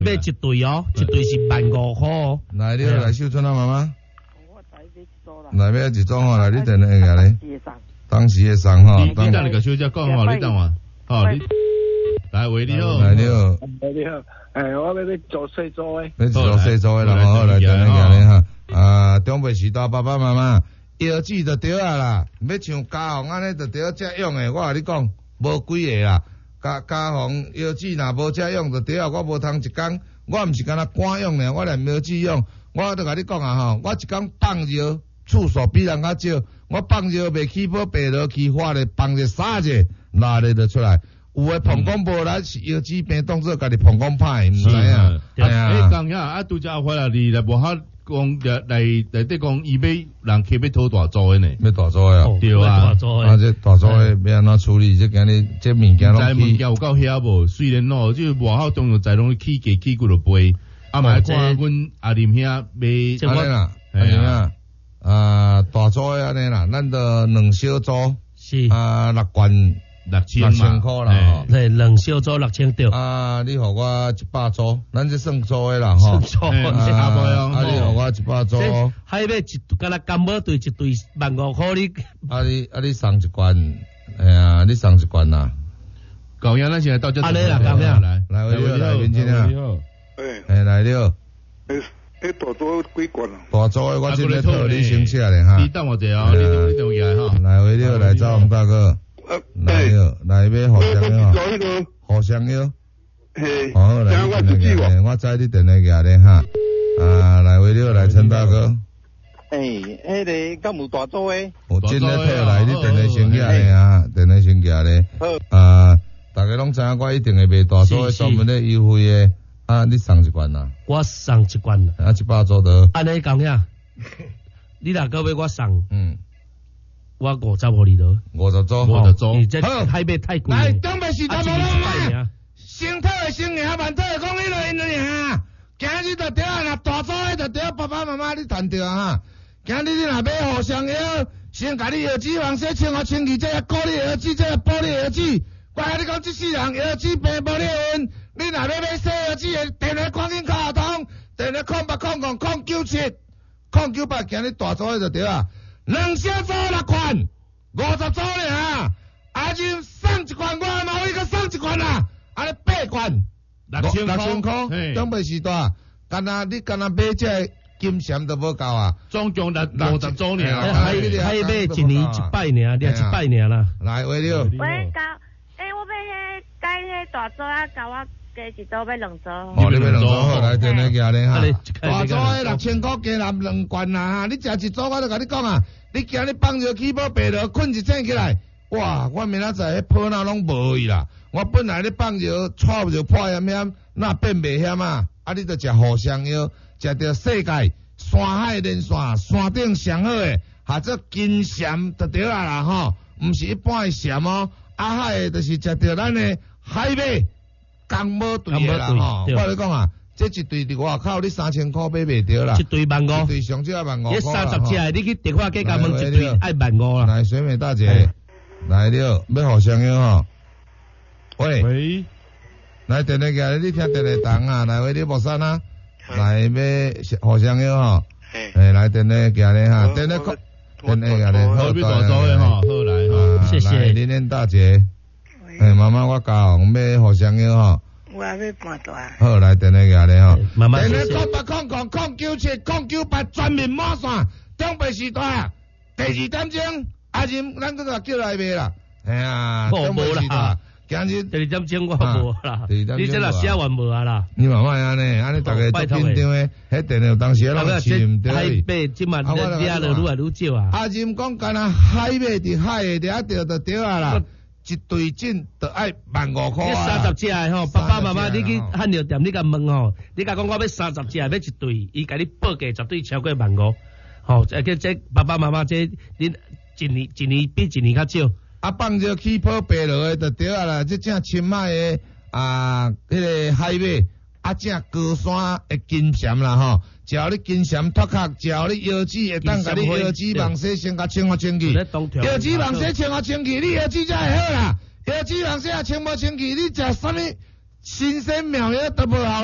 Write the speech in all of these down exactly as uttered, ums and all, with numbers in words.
买一对哦，一对是万五块哦。 来了，来秀春啊，妈妈。 我来买一组啦。 来买一组吼，来你等下个咧。当时的送吼。 你你等你个小姐讲吼，你等我。哦，你来喂你好。 来你好。 你好，诶，我要要做细组诶。 要做细组诶啦，好，来等下个咧哈。啊，中辈时代爸爸妈妈。药剂就对啊啦，要像家红安尼就对遮用诶，我甲你讲，无几个啦。家家红药剂若无遮用就对啊，我无通一工，我毋是干那赶用呢，我连药剂用，我都甲你讲啊吼，我一工放药次数比人较少，我放药袂起泡白落去花咧，放者三者，拉咧就出来。有诶膀胱无力是药剂病当做家己膀胱歹，毋知影。 对啊。诶，讲遐啊，拄则回来你来无哈。讲来来来得讲，伊要人客要讨大组诶呢， 要大组诶啊， 对啊， 啊这大组诶要安怎处理？这今日这物件拢起，物件有够遐无？虽然咯，即外口中药材拢起价起几落倍，啊嘛看阮阿林遐卖安尼啦，安尼啊，啊大组诶安尼啦，咱都两小组， 是啊六罐。 六千六千块啦， 对，两小组六千对。 啊，你互我一百组，咱这算组的啦，吼。 算组， 啊，啊，你互我一百组。 还要一，敢若干宝对一对万五块你。 啊你啊你送一罐，哎呀，你送一罐啦。 高阳，咱现在到这。 啊你啦，高阳来，来位了，来面前啊。 诶。 诶，来了。 诶，诶，大组几罐啊？ 大组的我正在讨你先写咧哈。 你等我者哦，你你等下哈。 来位了，来找王大哥。来了，来买互相药，互相药。 嘿， 好，来你电话个，我知你电话个咧哈。啊，来为了来陈大哥。 诶，迄个敢有大组诶？ 有真诶退来，你电话先寄咧啊，电话先寄咧。啊，大家拢知影我一定会卖大组诶，专门咧优惠诶。啊，你送一罐啦？ 我送一罐。 啊，一百组得。 安尼讲呀，你若个要我送？ 嗯。 我五十五里头， 五十组， 五十组， 好，太买太贵。 来，东北时代无拢嘛，先退的先赢，万退的讲迄落因了赢。今日就对啊，若大组的就对，爸爸妈妈你谈着哈。今日你若买互相药，先甲你药剂王洗清互清气，这个膏你药剂，这个玻璃药剂。我甲你讲，这世人药剂病无咧运，你若要买洗药剂的，电话赶紧敲下通，电话空八空空空九七，空九八，今日大组的就对啊。两小组六罐，五十组咧啊！阿金送一罐，我某一个送一罐啦，安尼八罐， 六千六千块，准备时代，干那你干那买这金钱都无够啊！ 总共六五十组呢， 还还买一年一百呢，两一百呢啦。 来，喂了。 喂，搞，诶，我买迄改迄大组啊，搞我。加一组要两组，哦， 你要两组好，来电话寄咧哈。大组诶六千块加拿两罐啦，你食一组我都甲你讲啊，你今日放着起泡白落，困一醒起来，哇，我明仔载迄泡哪拢无去啦。我本来咧放着错着破险险，那变袂险啊。啊，你着食互相药，食着世界山海连线山顶上好诶，或者金蝉就对啦啦吼，毋是一般诶蝉哦，啊海诶就是食着咱诶海马。刚无对啦吼，我跟你讲啊，这一对伫外口你三千块买袂着啦， 一对万五， 一对上少万五块啦。 你三十只，你去电话计甲问一对爱万五啦。 来，水美大姐，来了，要互相药吼。喂， 喂， 来电话个，你听电话筒啊，来喂你莫删啊，来要互相药吼。诶，来电话个咧哈，电话电话个咧， 好，大组诶吼，好来吼， 谢谢。 玲玲大姐。诶，妈妈，我教要互相药吼。 我要搬大。 好，来电话个咧吼。 妈妈， 电话空八空空空九七空九八全面满线，中北时代第二点钟，阿仁咱搁个叫来卖啦。哎呀，中北时代，今日第二点钟我无啦，你这若写完无啊啦？ 你慢慢安尼，安尼大家都紧张诶，迄电话当时拢是毋对。 海马即嘛掠了愈来愈少啊。 阿仁讲干那海马伫海诶掠着就对啊啦。一对斤就爱万五块啊！ 你三十只诶吼，爸爸妈妈你去汉药店，你甲问吼，你甲讲我要三十只，要一对，伊甲你报价绝对超过万五。吼，而且这爸爸妈妈这恁一年一年比一年较少。 啊，放着起泡白落诶就对啊啦，这正清迈诶啊，迄个海马，啊正高山诶金蝉啦吼。只要你金蝉脱壳，只要你腰子会当甲你腰子网洗先甲清互清气，腰子网洗清互清气，你腰子才会好啦。腰子网洗啊清无清气，你食啥物新鲜妙药都无效啦。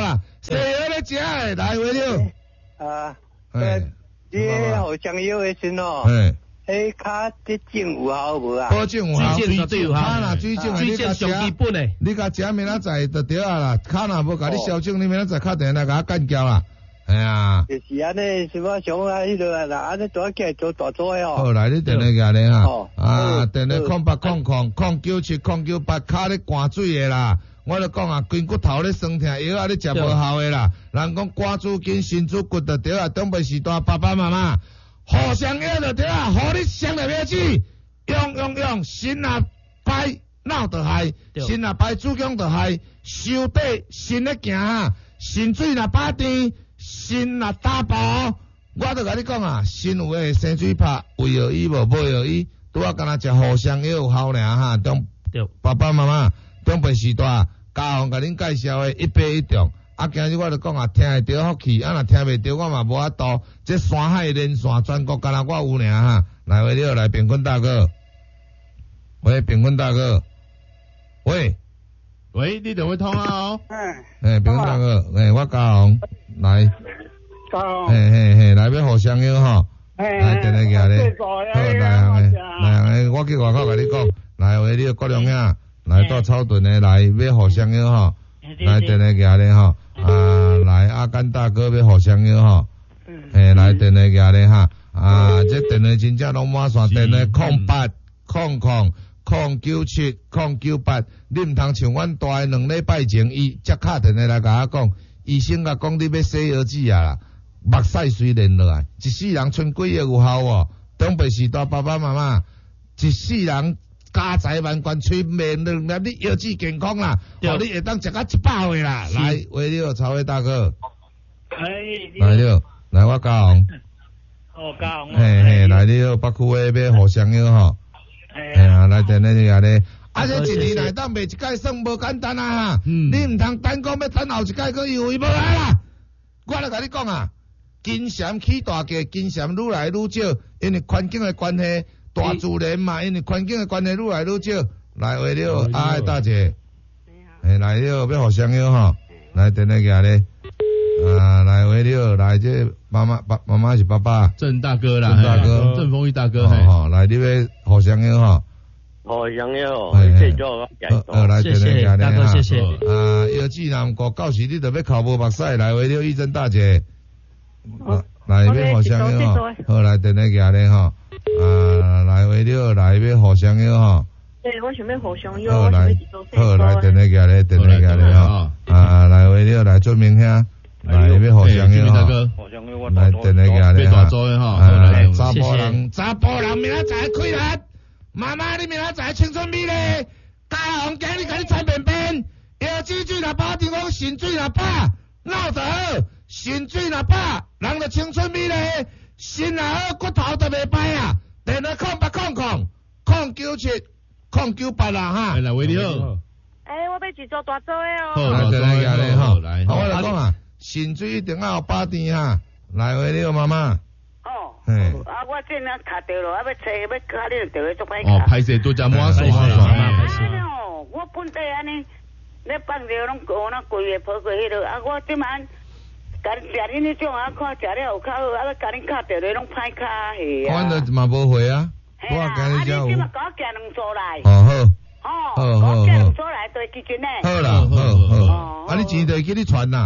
西药咧食诶，来回了。 啊， 哎， 你好香药的时哦， 哎， 迄卡这种有效无啊？ 保证有效， 水症绝对有效卡若水症， 水症上基本诶。 你甲食明仔载就对啊啦，卡若无甲你消肿，你明仔载敲电来甲我干掉啦。哎呀， 就是安尼，什么想啊，迄个啦，安尼大起来做大做的哦。 好，来你电话举咧哈， 哦啊， 嗯电话空八空空空九七空九八，卡咧灌水的啦。我就讲啊，筋骨头咧酸痛，药啊咧食无效的啦。人讲瓜子筋、心子骨就对啊，长辈时代爸爸妈妈，互相药就对啊，互你上来要记，用用用，心啊歹脑就害，心啊歹子宫就害，手底心咧行啊，心水若把甜，心若打薄，我就甲你讲啊，心有诶生水泡，胃有医无，无有医，拄啊干那食互相药有效尔哈，中爸爸妈妈。长辈时代，家行甲恁介绍诶一百一中，啊，今日我就讲啊，听会着福气，啊，若听袂着，我嘛无法度。这山海连线全国敢若我有尔哈，来喂了，来平坤大哥，喂，平坤大哥，喂， 喂，你电话通啊哦， 哎， 诶，平坤大哥，诶，我家行来， 家行， 嘿嘿嘿，来要互相友吼， 哎， 来电话举咧，好，来行诶，来行诶，我去外口甲你讲，来喂你郭良兄。来到草屯的来要互相友吼，来电话举咧吼，啊来阿甘大哥要互相友吼，嘿来电话举咧哈，啊这电话真正拢满线，电话空八空空空九七空九八，你毋通像阮大诶两礼拜前伊接敲电话来甲我讲，医生甲讲你要洗药剂啊啦，目屎水连落来，一世人剩几个有效哦，长辈时代爸爸妈妈，一世人。家财万贯，催命令让你药剂健康啦，互你会当食到一百岁啦。来，为了曹伟大哥，来了，来我家红， 哦，家红， 嘿嘿，来了，北区诶要互相友吼，哎呀，来电咧就咧，啊这一年内当卖一届算无简单啊哈，你毋通单讲要等后一届佫优惠无来啦，我来甲你讲啊，金蝉起大价，金蝉愈来愈少，因为环境诶关系。大自然嘛，因为环境的关系愈来愈少。来为了阿大姐，诶来了要互相友吼，来电话举咧，啊来为了来这妈妈爸妈妈是爸爸， 郑大哥啦， 郑大哥， 郑丰毅大哥， 吼来你要互相友吼， 互相友， 谢谢做呃来电话举咧大哥谢谢， 啊药剂南国到时你就要靠无目屎，来为了义珍大姐，来要互相友吼，好来电话举咧吼。啊，来为了来要互相友吼。 对，我想要互相友， 好来， 我想要一组好来，电话举咧，电话举咧吼。啊，来为了来做明兄，来要互相友吼。来电话举咧哈。啊，查甫人，查甫人明仔载开力，妈妈你明仔载青春美丽，家红今日甲你穿便便，药剂水若饱，地方肾水若饱，脑就好，肾水若饱，人就青春美丽。心若好，骨头就袂歹啊！电话空八空空空九七空九八啦哈。 来，喂你好。 哎，我要一组大组的哦。 来，电话举咧吼。 来， 我来讲啊，肾水一定要有饱甜哈。来，喂你好妈妈。 哦。 嘿。 啊，我这两卡掉了，啊要找要卡你电话做歹哦，歹势多只满爽啊。 哎呦，我本地安尼，咧放着拢我那规个跑过迄落，啊我即晚。甲食恁迄种啊，看食了有较好，啊，要甲恁敲电话拢歹敲去啊。 阮就嘛无会啊， 我今日才有。啊，你即嘛甲我寄两组来。 哦好。哦。好好好。我寄两组来对基金呢。 好啦，好好。啊，你钱就去你传啦。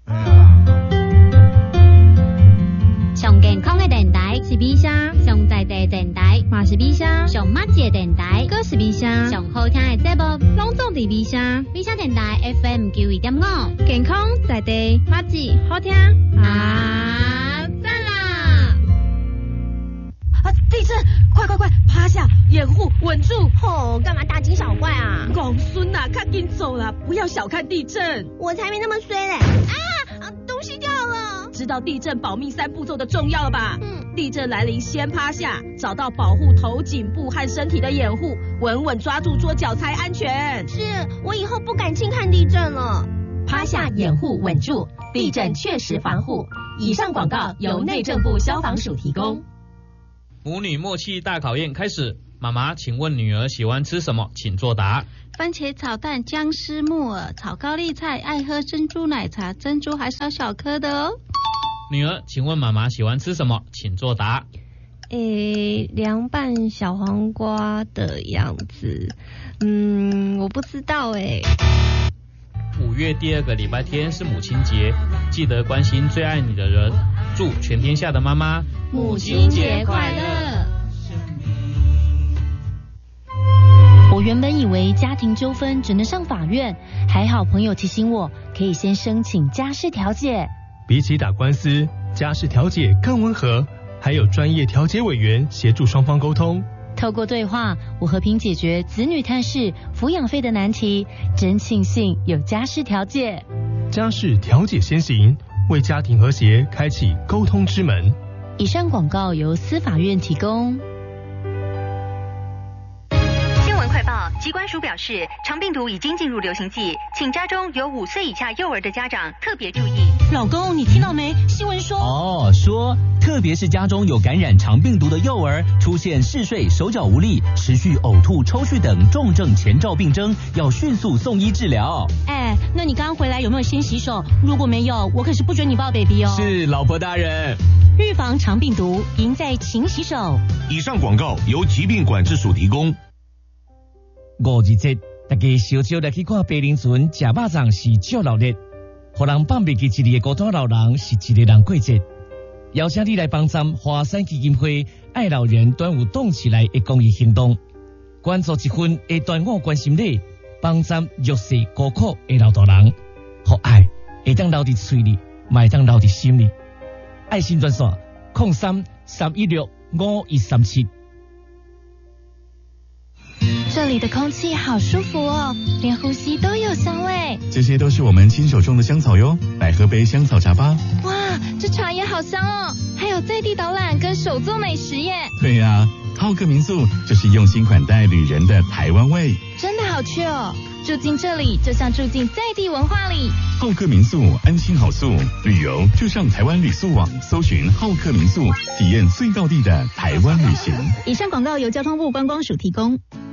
上健康的电台是米声，上在地电台嘛是米声，上马街电台阁是米声，上好听的节目拢总伫米声。米声电台 F M 九二点五，健康在地，马子好听啊！赞啦！ 啊！地震！快快快，趴下，掩护，稳住！ 吼，干嘛大惊小怪啊？ 公孙呐，赶紧走啦！不要小看地震， 我才没那么衰嘞！啊，东西掉了。 知道地震保命三步骤的重要了吧？ 嗯， 地震来临先趴下，找到保护头、颈部和身体的掩护，稳稳抓住桌脚才安全。 是，我以后不敢轻看地震了。 趴下掩护稳住，地震确实防护。以上广告由内政部消防署提供。 母女默契大考验开始，妈妈，请问女儿喜欢吃什么？请作答。 番茄炒蛋、姜丝木耳、炒高丽菜，爱喝珍珠奶茶，珍珠还小小颗的哦。 女儿，请问妈妈喜欢吃什么？请作答。 诶，凉拌小黄瓜的样子，嗯，我不知道诶。 五月第二个礼拜天是母亲节，记得关心最爱你的人。祝全天下的妈妈母亲节快乐。 我原本以为家庭纠纷只能上法院，还好朋友提醒我，可以先申请家事调解。 比起打官司，家事调解更温和，还有专业调解委员协助双方沟通。 透过对话，我和平解决子女探视、抚养费的难题，真庆幸有家事调解。 家事调解先行，为家庭和谐开启沟通之门。 以上广告由司法院提供。 快报，疾管署表示，肠病毒已经进入流行季，请家中有五岁以下幼儿的家长特别注意。 老公，你听到没？新闻说哦，说特别是家中有感染肠病毒的幼儿，出现嗜睡、手脚无力、持续呕吐、抽搐等重症前兆病征，要迅速送医治疗。 哎，那你刚回来有没有先洗手？如果没有，我可是不准你抱 baby 哦。 是，老婆大人。 预防肠病毒，赢在勤洗手。 以上广告由疾病管制署提供。 五二节，大家小少来去看白林村食肉粽是足热烈，互人放袂记一日的孤单老人是一个人过节。邀请你来帮参华山基金会爱老人端午冻起来的公益行动，捐助一份的端午关心礼，帮参弱势孤苦的老大人，互爱会当留伫嘴里，嘛会当留伫心里。爱心专线：零三三一六五一三七。 这里的空气好舒服哦，连呼吸都有香味。 这些都是我们亲手种的香草哟，来喝杯香草茶吧。 哇，这茶也好香哦，还有在地导览跟手作美食耶。 对呀、啊，浩客民宿就是用心款待旅人的台湾味， 真的好去哦。住进这里就像住进在地文化里。 浩客民宿安心好宿，旅游就上台湾旅宿网搜寻浩客民宿，体验最道地的台湾旅行。 以上广告由交通部观光署提供。